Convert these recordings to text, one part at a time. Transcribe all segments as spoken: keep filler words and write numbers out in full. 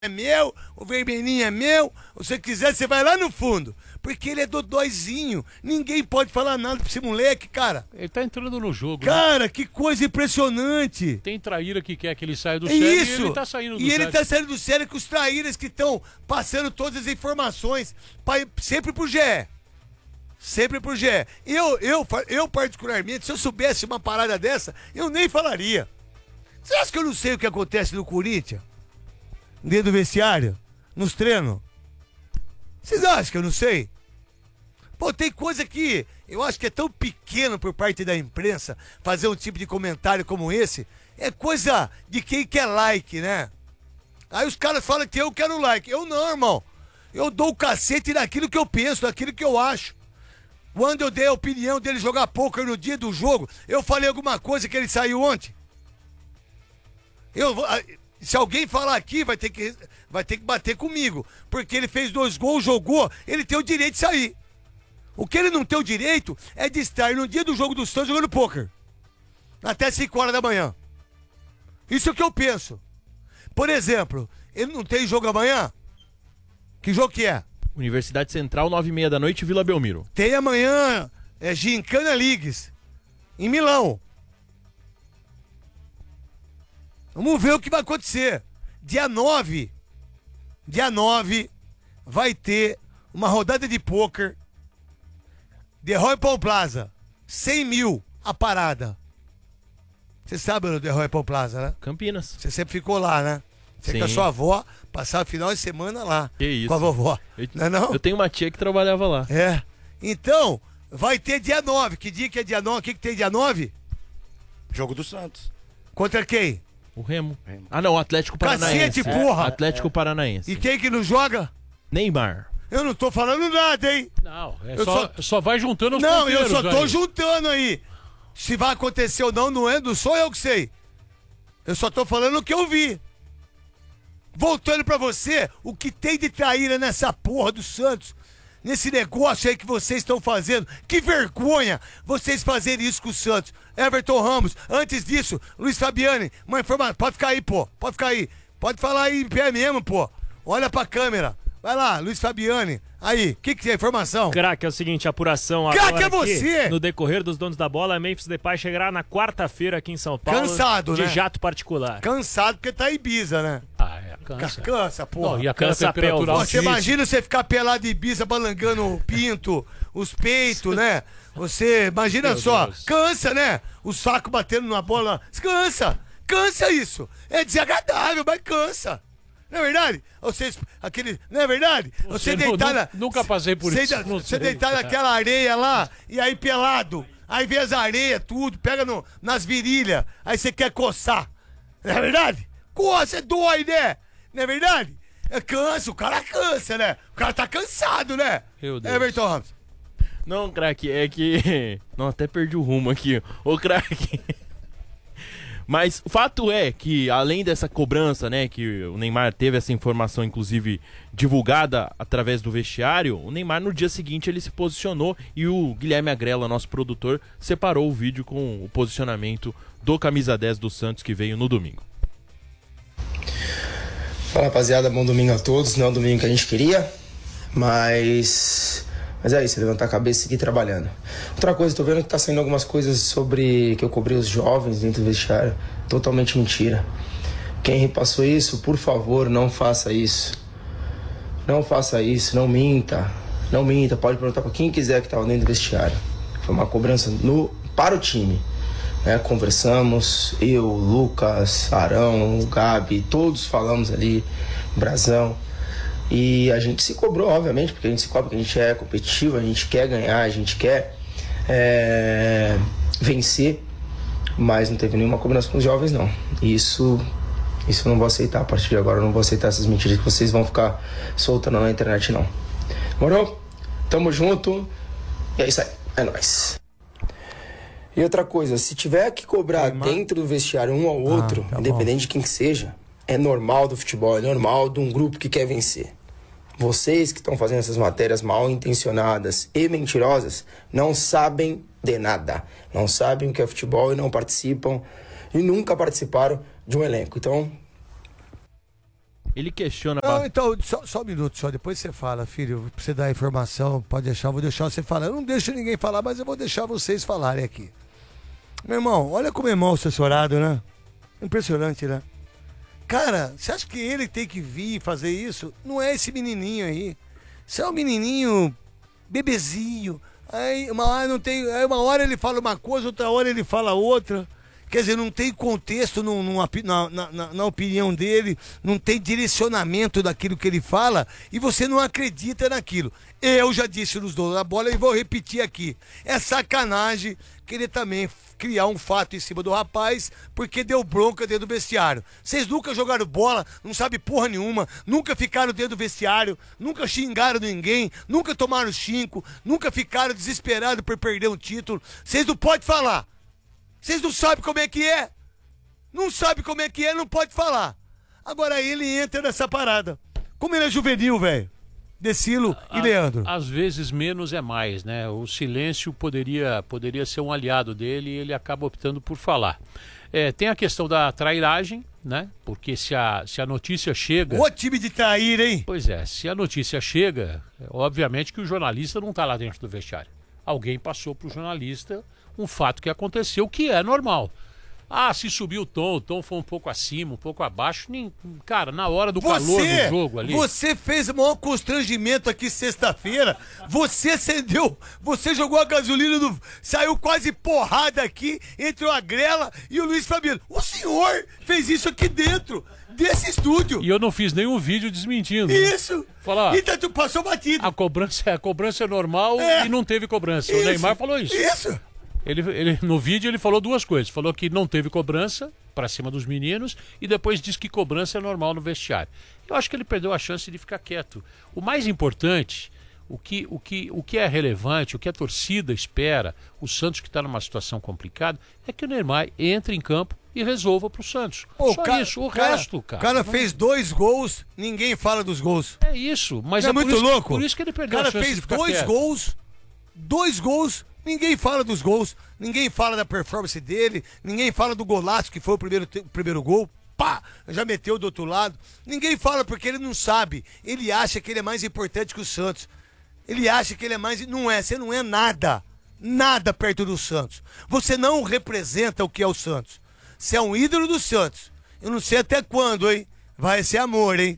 é meu, o vermelhinho é meu, se você quiser, você vai lá no fundo. Porque ele é dodóizinho. Ninguém pode falar nada pra esse moleque, cara. Ele tá entrando no jogo. Cara, né? que coisa impressionante. Tem traíra que quer que ele saia do É sério isso. e ele tá saindo do E sério. ele tá saindo do sério com os traíras que estão passando todas as informações pra, sempre pro G E. Sempre pro G E. Eu, eu, eu, particularmente, se eu soubesse uma parada dessa, eu nem falaria. Você acha que eu não sei o que acontece no Corinthians? Dentro do vestiário? Nos treinos? Vocês acham que eu não sei? Pô, tem coisa que eu acho que é tão pequeno por parte da imprensa fazer um tipo de comentário como esse. É coisa de quem quer like, né? Aí os caras falam que eu quero like. Eu não, irmão. Eu dou o cacete naquilo que eu penso, naquilo que eu acho. Quando eu dei a opinião dele jogar poker no dia do jogo, eu falei alguma coisa que ele saiu ontem? Eu vou... Se alguém falar aqui, vai ter, que, vai ter que bater comigo. Porque ele fez dois gols, jogou, ele tem o direito de sair. O que ele não tem o direito é de estar no dia do jogo do Santos jogando pôquer. Até cinco horas da manhã. Isso é o que eu penso. Por exemplo, ele não tem jogo amanhã? Que jogo que é? Universidade Central, nove e meia da noite, Vila Belmiro. Tem amanhã, é Gincana Leagues, em Milão. Vamos ver o que vai acontecer. Dia nove, dia nove, vai ter uma rodada de pôquer de Roy Paul Plaza. cem mil a parada. Você sabe onde é Roy Paul Plaza, né? Campinas. Você sempre ficou lá, né? Você com a sua avó, passar o final de semana lá. Que isso. Com a vovó. Eu, não é não? Eu tenho uma tia que trabalhava lá. É. Então, vai ter dia nove. Que dia que é dia nove? O que, que tem dia nove? Jogo do Santos. Contra quem? O Remo. Remo. Ah, não, o Atlético Paranaense. Cacete, porra! É, Atlético é. Paranaense. E quem que não joga? Neymar. Eu não tô falando nada, hein? Não, é eu só, só... só vai juntando os Não, eu só tô aí. juntando aí. Se vai acontecer ou não, não é, não sou eu que sei. Eu só tô falando o que eu vi. Voltando pra você, o que tem de traíra nessa porra do Santos? Nesse negócio aí que vocês estão fazendo. Que vergonha vocês fazerem isso com o Santos. Everton Ramos, antes disso, Luiz Fabiani, uma informação. Pode ficar aí, pô. Pode ficar aí. Pode falar aí em pé mesmo, pô. Olha pra câmera. Vai lá, Luiz Fabiani. Aí, o que que é a informação? Craque, é o seguinte, apuração Craque agora é você! no decorrer dos donos da bola, Memphis Depay chegará na quarta-feira aqui em São Paulo. Cansado, de né? jato particular. Cansado porque tá em Ibiza, né? Ah, é, cansa. Cansa, porra. Não, e aquela Cansa a temperatura pelva. Você imagina você ficar pelado em Ibiza, balangando o pinto, os peitos, né? Você, imagina Meu só, Deus. cansa, né? O saco batendo na bola, cansa, cansa isso. É desagradável, mas cansa. Não é verdade? Vocês, aquele, não é verdade? Você, Você deitar nu- na, nunca passei por você, isso, Você, não sei. deitar naquela areia lá, e aí pelado, aí vê as areias, tudo, pega no, nas virilhas, aí você quer coçar. Não é verdade? Coça, é dói, né? Não é verdade? É cansa, o cara cansa, né? O cara tá cansado, né? Meu Deus. Everton Ramos. Não, craque, é que... Não, até perdi o rumo aqui. Ô, craque... Mas o fato é que, além dessa cobrança, né, que o Neymar teve essa informação, inclusive, divulgada através do vestiário, o Neymar, no dia seguinte, ele se posicionou e o Guilherme Agrella, nosso produtor, separou o vídeo com o posicionamento do camisa dez do Santos, que veio no domingo. Fala, rapaziada, bom domingo a todos. Não é o domingo que a gente queria, mas... Mas é isso, levantar a cabeça e seguir trabalhando. Outra coisa, tô vendo que tá saindo algumas coisas sobre que eu cobri os jovens dentro do vestiário. Totalmente mentira. Quem repassou isso, por favor, não faça isso. Não faça isso, não minta. Não minta, pode perguntar pra quem quiser que tava dentro do vestiário. Foi uma cobrança no, para o time. Né? Conversamos, eu, Lucas, Arão, o Gabi, todos falamos ali, Brazão. E a gente se cobrou, obviamente, porque a gente se cobra, porque a gente é competitivo, a gente quer ganhar, a gente quer é, vencer, mas não teve nenhuma cobrança com os jovens, não. Isso, isso eu não vou aceitar a partir de agora, eu não vou aceitar essas mentiras que vocês vão ficar soltando na internet, não. Morou? Tamo junto, e é isso aí, é nóis. E outra coisa, se tiver que cobrar dentro do vestiário um ao outro, ah, tá independente bom. de quem que seja, é normal do futebol, é normal de um grupo que quer vencer. Vocês que estão fazendo essas matérias mal intencionadas e mentirosas não sabem de nada. Não sabem o que é futebol e não participam e nunca participaram de um elenco. Então... Ele questiona... Não, então, só, só um minuto só, depois você fala, filho, pra você dar a informação, pode deixar, eu vou deixar você falar. Eu não deixo ninguém falar, mas eu vou deixar vocês falarem aqui. Meu irmão, olha como é mal assessorado, né? Impressionante, né? Cara, você acha que ele tem que vir fazer isso? Não é esse menininho aí. Você é um menininho bebezinho. Aí uma hora não tem, aí uma hora ele fala uma coisa, outra hora ele fala outra. Quer dizer, não tem contexto no, no, na, na, na opinião dele, não tem direcionamento daquilo que ele fala e você não acredita naquilo. Eu já disse nos donos da bola e vou repetir aqui. É sacanagem querer também criar um fato em cima do rapaz porque deu bronca dentro do vestiário. Vocês nunca jogaram bola, não sabem porra nenhuma, nunca ficaram dentro do vestiário, nunca xingaram ninguém, nunca tomaram cinco, nunca ficaram desesperados por perder um título. Vocês não podem falar. Vocês não sabem como é que é? Não sabe como é que é, não pode falar. Agora ele entra nessa parada. Como ele é juvenil, velho. Decilo e A- Leandro. Às vezes menos é mais, né? O silêncio poderia, poderia ser um aliado dele e ele acaba optando por falar. É, tem a questão da trairagem, né? Porque se a, se a notícia chega... Ô time de trair, hein? Pois é, se a notícia chega, é, obviamente que o jornalista não está lá dentro do vestiário. Alguém passou para o jornalista um fato que aconteceu, que é normal. Ah, se subiu o tom, o tom foi um pouco acima, um pouco abaixo. Nem, cara, na hora do calor do jogo ali... Você fez o maior constrangimento aqui sexta-feira. Você acendeu, você jogou a gasolina, do, saiu quase porrada aqui entre o Agrela e o Luiz Fabiano. O senhor fez isso aqui dentro desse estúdio. E eu não fiz nenhum vídeo desmentindo. Isso. Falar, Então tu passou batido. a cobrança, a cobrança é normal É. e não teve cobrança. Isso. O Neymar falou isso. Isso. Ele, ele, no vídeo ele falou duas coisas. Falou que não teve cobrança pra cima dos meninos e depois disse que cobrança é normal no vestiário. Eu acho que ele perdeu a chance de ficar quieto. O mais importante, o que, o que, o que é relevante, o que a torcida espera, o Santos que está numa situação complicada, é que o Neymar entre em campo e resolva pro Santos. Pô, Só cara- isso, o cara- resto, cara. O cara fez dois gols, ninguém fala dos gols. É isso, mas Não é, é muito por isso, louco? por isso que ele O perdeu cara a chance fez de ficar dois quieto. gols, dois gols, ninguém fala dos gols, ninguém fala da performance dele, ninguém fala do golaço que foi o primeiro, te- o primeiro gol, pá, já meteu do outro lado. Ninguém fala porque ele não sabe, ele acha que ele é mais importante que o Santos. Ele acha que ele é mais... Não é, você não é nada, nada perto do Santos. Você não representa o que é o Santos. Você é um ídolo do Santos. Eu não sei até quando, hein? Vai ser amor, hein?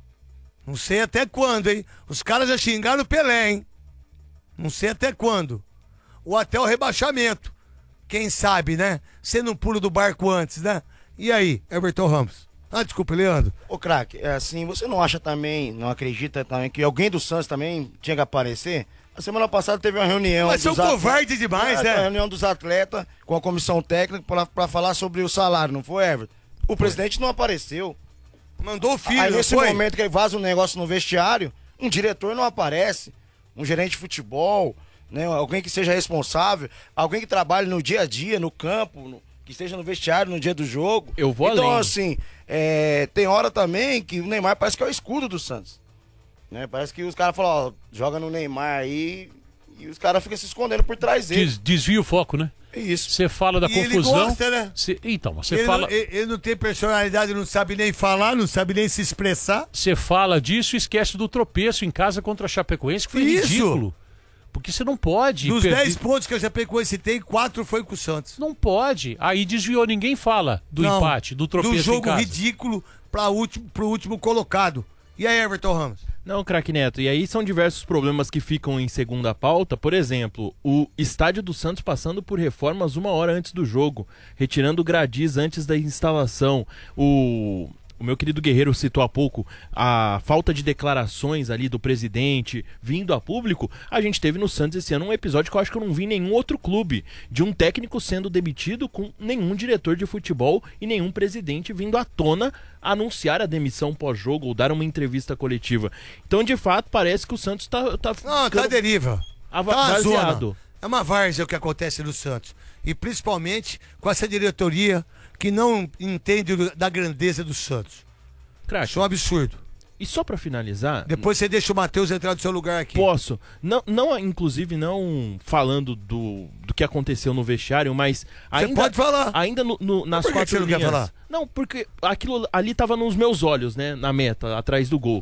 Não sei até quando, hein? Os caras já xingaram o Pelé, hein? Não sei até quando. Ou até o rebaixamento. Quem sabe, né? Você não pula do barco antes, né? E aí, Everton Ramos? Ah, desculpa, Leandro. Ô, craque, é assim, você não acha também, não acredita também que alguém do Santos também tinha que aparecer? A semana passada teve uma reunião... Mas são dos atletas- covardes demais, É, né? Uma reunião dos atletas com a comissão técnica pra, pra falar sobre o salário, não foi, Everton? O presidente não apareceu. Mandou o filho, Aí não nesse foi? momento que vaza um negócio no vestiário, um diretor não aparece, um gerente de futebol, né, alguém que seja responsável, alguém que trabalhe no dia a dia, no campo, no- que esteja no vestiário no dia do jogo. Eu vou então, além. assim, é, tem hora também que o Neymar parece que é o escudo do Santos. Né? Parece que os caras falam, ó, joga no Neymar aí, e os caras ficam se escondendo por trás dele. Des- desvia o foco, né? É isso. Você fala da E ele confusão. gosta, né? Cê- então, você Ele, fala, não, ele, ele não tem personalidade, não sabe nem falar, não sabe nem se expressar. você fala disso e esquece do tropeço em casa contra a Chapecoense, que foi Isso. ridículo. Porque você não pode. Dos perder- dez pontos que a Chapecoense tem, quatro foi com o Santos. Não pode. Aí desviou, ninguém fala do Não, empate, do tropeço do em jogo casa. ridículo para último, pro último colocado. E aí, Everton Ramos? Não, craque Neto, e aí são diversos problemas que ficam em segunda pauta. Por exemplo, o estádio do Santos passando por reformas uma hora antes do jogo, retirando gradis antes da instalação. O, o meu querido Guerreiro citou há pouco a falta de declarações ali do presidente vindo a público. A gente teve no Santos esse ano um episódio que eu acho que eu não vi em nenhum outro clube, de um técnico sendo demitido com nenhum diretor de futebol e nenhum presidente vindo à tona anunciar a demissão pós-jogo ou dar uma entrevista coletiva. Então, de fato, parece que o Santos tá, tá Não, tá ficando deriva. ava- Tá uma zona. baseado. É uma várzea o que acontece no Santos. E principalmente com essa diretoria que não entende da grandeza do Santos. Craque, Isso é um absurdo. E só pra finalizar... Depois você deixa o Matheus entrar no seu lugar aqui. Posso. Não, não, inclusive, não falando do, do que aconteceu no vestiário, mas Você ainda, pode falar. ainda no, no, nas Por que quatro que você não quer linhas. falar? Não, porque aquilo ali tava nos meus olhos, né? Na meta, atrás do gol.